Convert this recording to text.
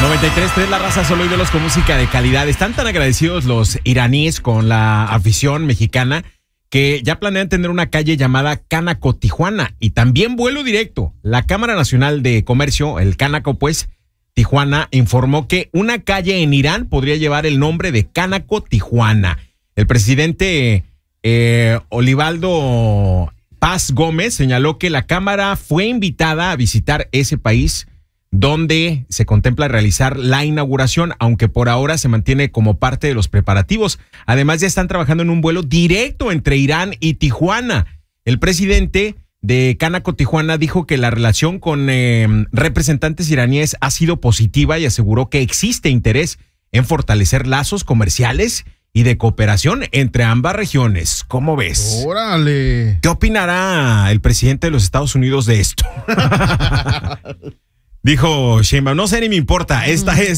93.3 La Raza, solo ídolos con música de calidad. Están tan agradecidos los iraníes con la afición mexicana que ya planean tener una calle llamada Cánaco Tijuana y también vuelo directo. La Cámara Nacional de Comercio, el Cánaco Tijuana, informó que una calle en Irán podría llevar el nombre de Cánaco Tijuana. El presidente Olivaldo Paz Gómez señaló que la Cámara fue invitada a visitar ese país donde se contempla realizar la inauguración, aunque por ahora se mantiene como parte de los preparativos. Además, ya están trabajando en un vuelo directo entre Irán y Tijuana. El presidente de Cánaco Tijuana dijo que la relación con representantes iraníes ha sido positiva y aseguró que existe interés en fortalecer lazos comerciales y de cooperación entre ambas regiones. ¿Cómo ves? ¡Órale! ¿Qué opinará el presidente de los Estados Unidos de esto? Dijo Sheinbaum, no sé ni me importa, esta es